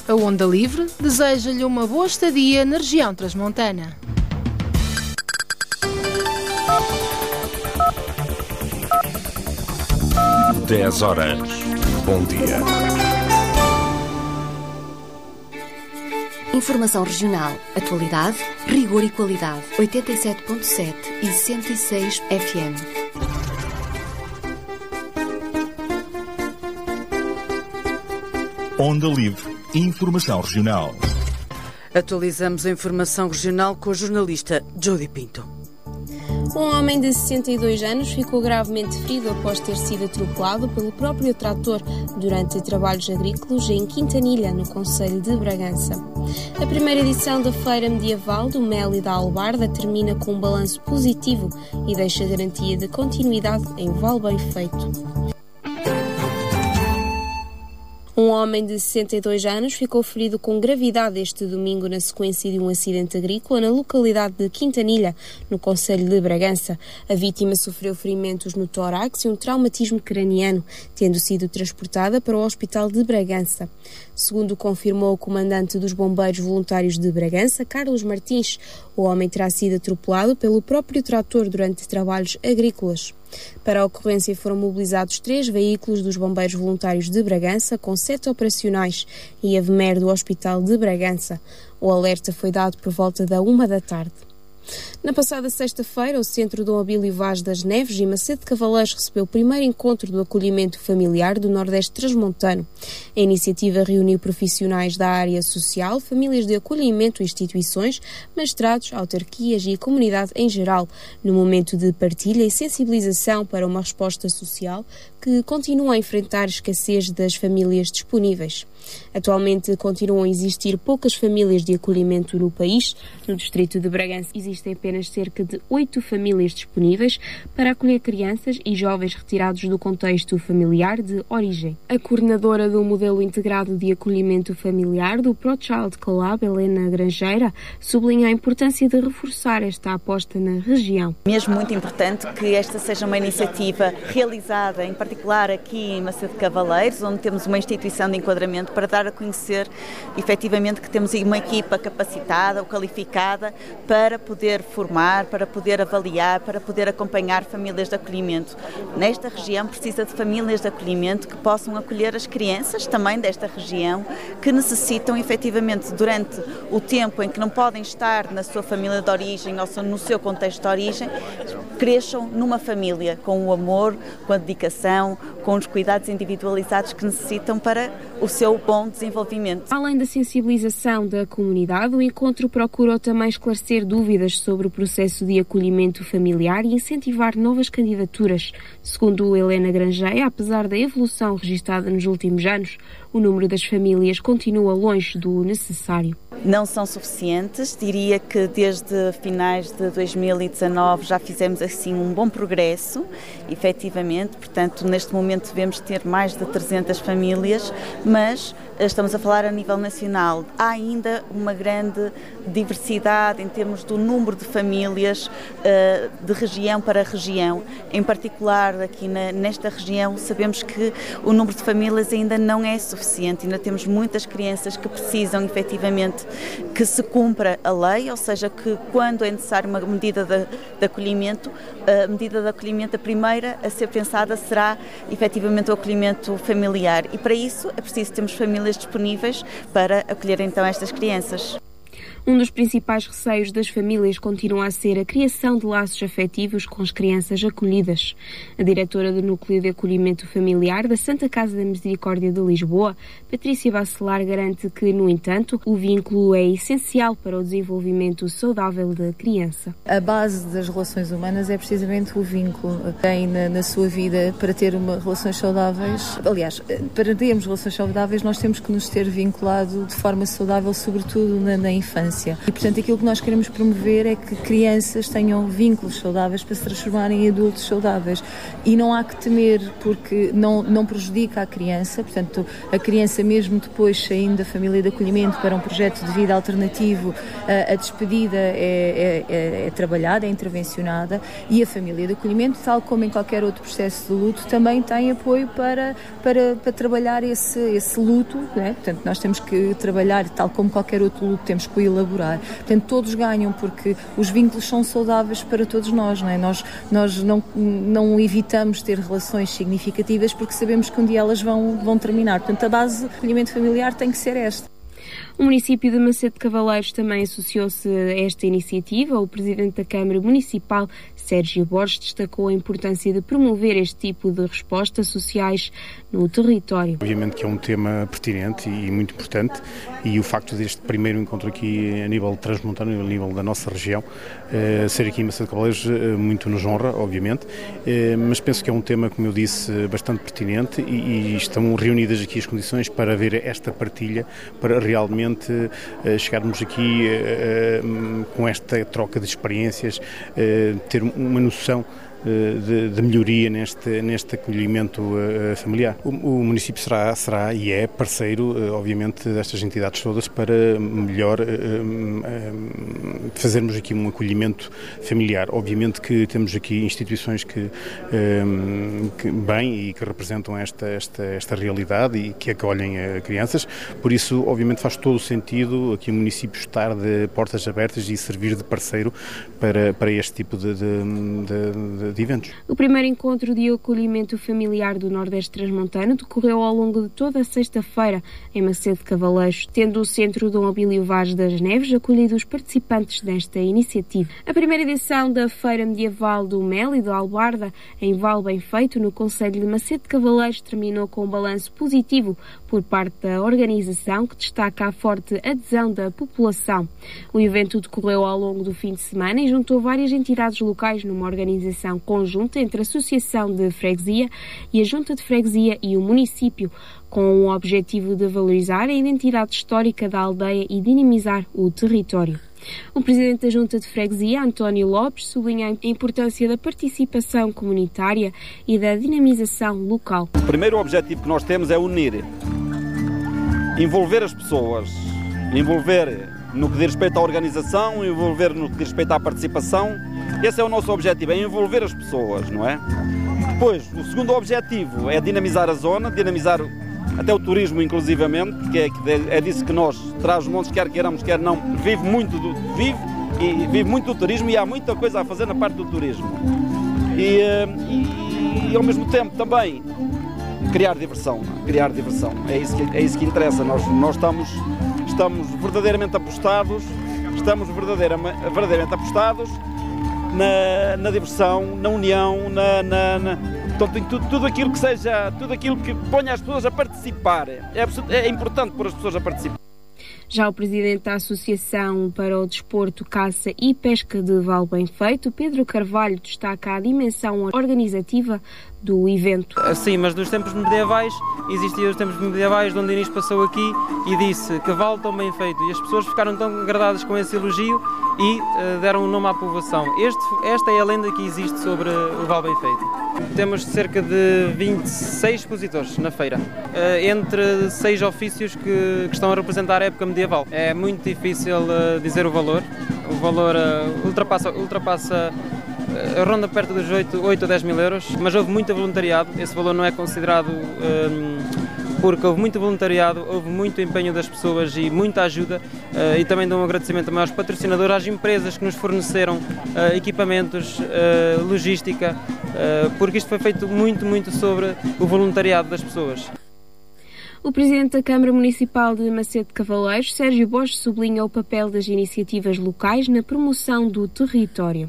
A Onda Livre deseja-lhe uma boa estadia na região transmontana. Dez horas. Bom dia. Informação regional, atualidade, rigor e qualidade. 87.7 e 106 FM. Onda Livre. Informação regional. Atualizamos a informação regional com a jornalista Jody Pinto. Um homem de 62 anos ficou gravemente ferido após ter sido atropelado pelo próprio trator durante trabalhos agrícolas em Quintanilha, no concelho de Bragança. A primeira edição da Feira Medieval do Mel e da Albarda termina com um balanço positivo e deixa garantia de continuidade em Val Bem Feito. Um homem de 62 anos ficou ferido com gravidade este domingo na sequência de um acidente agrícola na localidade de Quintanilha, no concelho de Bragança. A vítima sofreu ferimentos no tórax e um traumatismo craniano, tendo sido transportada para o Hospital de Bragança. Segundo confirmou o comandante dos Bombeiros Voluntários de Bragança, Carlos Martins, o homem terá sido atropelado pelo próprio trator durante trabalhos agrícolas. Para a ocorrência foram mobilizados 3 veículos dos Bombeiros Voluntários de Bragança, com 7 operacionais, e a VMER do Hospital de Bragança. O alerta foi dado por volta da 1 da tarde. Na passada sexta-feira, o Centro Dom Abílio Vaz das Neves e Macedo de Cavaleiros recebeu o primeiro encontro do acolhimento familiar do Nordeste Transmontano. A iniciativa reuniu profissionais da área social, famílias de acolhimento, instituições, magistrados, autarquias e comunidade em geral, no momento de partilha e sensibilização para uma resposta social que continua a enfrentar escassez das famílias disponíveis. Atualmente continuam a existir poucas famílias de acolhimento no país. No distrito de Bragança existem apenas cerca de 8 famílias disponíveis para acolher crianças e jovens retirados do contexto familiar de origem. A coordenadora do modelo integrado de acolhimento familiar do ProChild Collab, Helena Grangeira, sublinha a importância de reforçar esta aposta na região. Mesmo muito importante que esta seja uma iniciativa realizada, em particular aqui em Macedo de Cavaleiros, onde temos uma instituição de enquadramento para dar a conhecer efetivamente que temos uma equipa capacitada ou qualificada para poder formar, para poder avaliar, para poder acompanhar famílias de acolhimento. Nesta região precisa de famílias de acolhimento que possam acolher as crianças também desta região que necessitam efetivamente durante o tempo em que não podem estar na sua família de origem ou no seu contexto de origem, cresçam numa família com o amor, com a dedicação, com os cuidados individualizados que necessitam para o seu bom desenvolvimento. Além da sensibilização da comunidade, o encontro procurou também esclarecer dúvidas sobre o processo de acolhimento familiar e incentivar novas candidaturas. Segundo Helena Grangeira, apesar da evolução registada nos últimos anos, o número das famílias continua longe do necessário. Não são suficientes, diria que desde finais de 2019 já fizemos assim um bom progresso, efetivamente, portanto neste momento devemos ter mais de 300 famílias, mas estamos a falar a nível nacional. Há ainda uma grande diversidade em termos do número de famílias de região para região. Em particular, aqui nesta região, sabemos que o número de famílias ainda não é suficiente. Ainda temos muitas crianças que precisam, efetivamente, que se cumpra a lei, ou seja, que quando é necessário uma medida de acolhimento, a medida de acolhimento, a primeira a ser pensada será, efetivamente, o acolhimento familiar. E para isso é preciso termos famílias disponíveis para acolher então estas crianças. Um dos principais receios das famílias continua a ser a criação de laços afetivos com as crianças acolhidas. A diretora do Núcleo de Acolhimento Familiar da Santa Casa da Misericórdia de Lisboa, Patrícia Bacelar, garante que, no entanto, o vínculo é essencial para o desenvolvimento saudável da criança. A base das relações humanas é precisamente o vínculo que tem na sua vida para ter relações saudáveis. Aliás, para termos relações saudáveis nós temos que nos ter vinculado de forma saudável, sobretudo na infância. infância. E, portanto, aquilo que nós queremos promover é que crianças tenham vínculos saudáveis para se transformarem em adultos saudáveis. E não há que temer, porque não prejudica a criança. Portanto, a criança, mesmo depois saindo da família de acolhimento para um projeto de vida alternativo, a despedida é trabalhada, é intervencionada, e a família de acolhimento, tal como em qualquer outro processo de luto, também tem apoio para trabalhar esse luto, né? Portanto, nós temos que trabalhar, tal como qualquer outro luto, temos que o elaborar. Portanto, todos ganham, porque os vínculos são saudáveis para todos nós, não é? Nós não evitamos ter relações significativas porque sabemos que um dia elas vão terminar. Portanto, a base do acolhimento familiar tem que ser esta. O município de Macedo de Cavaleiros também associou-se a esta iniciativa. O presidente da Câmara Municipal, Sérgio Borges, destacou a importância de promover este tipo de respostas sociais no território. Obviamente que é um tema pertinente e muito importante, e o facto deste primeiro encontro aqui a nível transmontano, a nível da nossa região, ser aqui em Macedo de Cavaleiros, muito nos honra, obviamente, mas penso que é um tema, como eu disse, bastante pertinente, e estão reunidas aqui as condições para haver esta partilha, para realmente chegarmos aqui com esta troca de experiências, ter uma noção de melhoria neste acolhimento familiar. O município será e é parceiro, obviamente, destas entidades todas para melhor fazermos aqui um acolhimento familiar. Obviamente que temos aqui instituições que bem e que representam esta realidade e que acolhem crianças, por isso, obviamente, faz todo o sentido aqui o município estar de portas abertas e servir de parceiro para este tipo de eventos. O primeiro encontro de acolhimento familiar do Nordeste Transmontano decorreu ao longo de toda a sexta-feira em Macedo de Cavaleiros, tendo o Centro Dom Abílio Vaz das Neves acolhido os participantes desta iniciativa. A primeira edição da Feira Medieval do Mel e do Albarda, em Val Bem Feito, no concelho de Macedo de Cavaleiros, terminou com um balanço positivo por parte da organização, que destaca a forte adesão da população. O evento decorreu ao longo do fim de semana e juntou várias entidades locais numa organização conjunta entre a Associação de Freguesia e a Junta de Freguesia e o município, com o objetivo de valorizar a identidade histórica da aldeia e dinamizar o território. O presidente da Junta de Freguesia, António Lopes, sublinha a importância da participação comunitária e da dinamização local. O primeiro objetivo que nós temos é unir, envolver as pessoas, envolver no que diz respeito à organização, envolver no que diz respeito à participação. Esse é o nosso objetivo, é envolver as pessoas, não é? Depois, o segundo objetivo é dinamizar a zona, dinamizar até o turismo, inclusivamente, porque é disso que nós, Trás-os-Montes, quer queiramos, quer não, vive muito do turismo, e há muita coisa a fazer na parte do turismo. E ao mesmo tempo também criar diversão, é isso que interessa. Nós estamos verdadeiramente apostados, na diversão, na união, portanto, em tudo aquilo que seja, tudo aquilo que ponha as pessoas a participar. É importante pôr as pessoas a participar. Já o presidente da Associação para o Desporto, Caça e Pesca de Val Bem Feito, Pedro Carvalho, destaca a dimensão organizativa do evento. Sim, mas nos tempos medievais, existiam os tempos medievais, Dom Dinis passou aqui e disse que Val tão bem feito, e as pessoas ficaram tão agradadas com esse elogio e deram um nome à povoação. Esta é a lenda que existe sobre o Val Bem Feito. Temos cerca de 26 expositores na feira, entre 6 ofícios que estão a representar a época medieval. É muito difícil dizer o valor ultrapassa ronda perto dos 8 ou 10 mil euros, mas houve muito voluntariado. Esse valor não é considerado porque houve muito voluntariado, houve muito empenho das pessoas e muita ajuda, e também dou um agradecimento também aos patrocinadores, às empresas que nos forneceram equipamentos, logística, porque isto foi feito muito sobre o voluntariado das pessoas. O presidente da Câmara Municipal de Macedo de Cavaleiros, Sérgio Borges, sublinha o papel das iniciativas locais na promoção do território.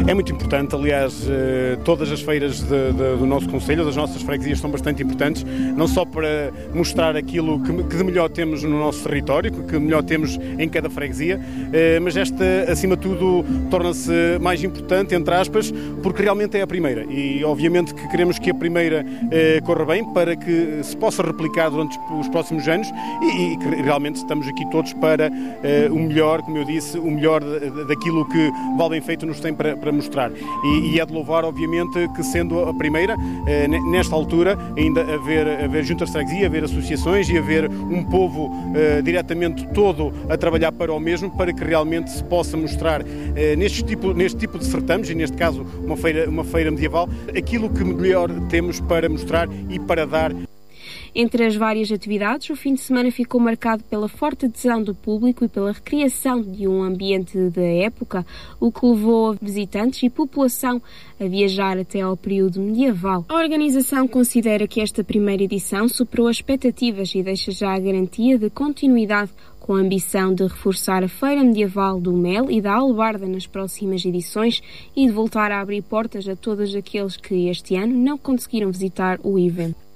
É muito importante, aliás, todas as feiras do nosso concelho, das nossas freguesias, são bastante importantes, não só para mostrar aquilo que de melhor temos no nosso território, que de melhor temos em cada freguesia, mas esta, acima de tudo, torna-se mais importante, entre aspas, porque realmente é a primeira e, obviamente, que queremos que a primeira corra bem para que se possa replicar durante os próximos anos e que realmente estamos aqui todos para o melhor, como eu disse, o melhor daquilo que Valbem Feito nos tem para mostrar. E é de louvar, obviamente, que sendo a primeira, nesta altura, ainda haver juntas de freguesia, haver associações e haver um povo diretamente todo a trabalhar para o mesmo, para que realmente se possa mostrar neste tipo de certames, e neste caso uma feira medieval, aquilo que melhor temos para mostrar e para dar. Entre as várias atividades, o fim de semana ficou marcado pela forte adesão do público e pela recriação de um ambiente da época, o que levou visitantes e população a viajar até ao período medieval. A organização considera que esta primeira edição superou as expectativas e deixa já a garantia de continuidade, com a ambição de reforçar a Feira Medieval do Mel e da Albarda nas próximas edições e de voltar a abrir portas a todos aqueles que este ano não conseguiram visitar o evento.